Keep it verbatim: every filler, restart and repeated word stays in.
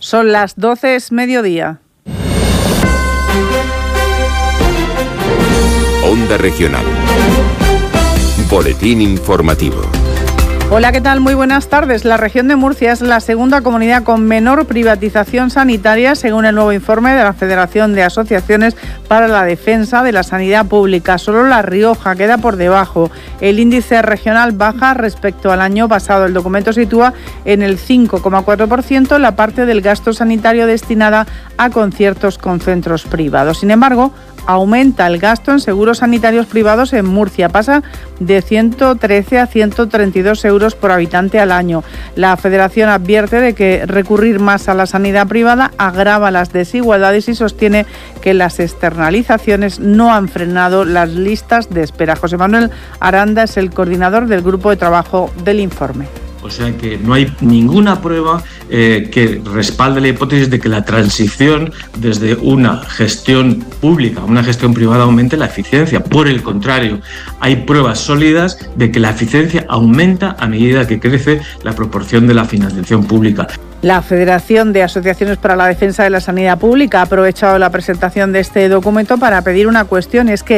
Son las doce, es mediodía. Onda Regional. Boletín informativo. Hola, ¿qué tal? Muy buenas tardes. La región de Murcia es la segunda comunidad con menor privatización sanitaria, según el nuevo informe de la Federación de Asociaciones para la Defensa de la Sanidad Pública. Solo La Rioja queda por debajo. El índice regional baja respecto al año pasado. El documento sitúa en el cinco coma cuatro por ciento la parte del gasto sanitario destinada a conciertos con centros privados. Sin embargo, aumenta el gasto en seguros sanitarios privados en Murcia. Pasa de ciento trece a ciento treinta y dos euros por habitante al año. La Federación advierte de que recurrir más a la sanidad privada agrava las desigualdades y sostiene que las externalizaciones no han frenado las listas de espera. José Manuel Aranda es el coordinador del grupo de trabajo del informe. O sea que no hay ninguna prueba eh, que respalde la hipótesis de que la transición desde una gestión pública a una gestión privada aumente la eficiencia. Por el contrario, hay pruebas sólidas de que la eficiencia aumenta a medida que crece la proporción de la financiación pública. La Federación de Asociaciones para la Defensa de la Sanidad Pública ha aprovechado la presentación de este documento para pedir una cuestión, es que